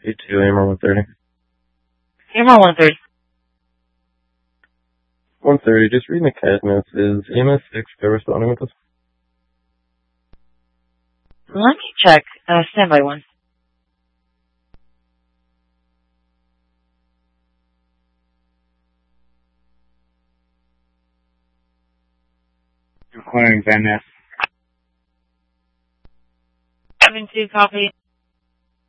A2, AMR 130. AMR 130. 130, just reading the CAD notes. Is EMS 6 still responding with us? Let me check. Standby 1. Clearing Van Ness. 72, copy.